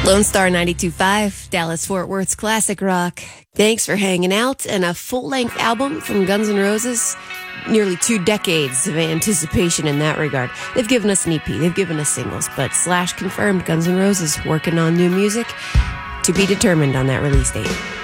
Lone Star 92.5, Dallas-Fort Worth's classic rock. Thanks for hanging out. And a full-length album from Guns N' Roses. Nearly 2 decades of anticipation in that regard. They've given us an EP, they've given us singles, but Slash confirmed Guns N' Roses working on new music to be determined on that release date.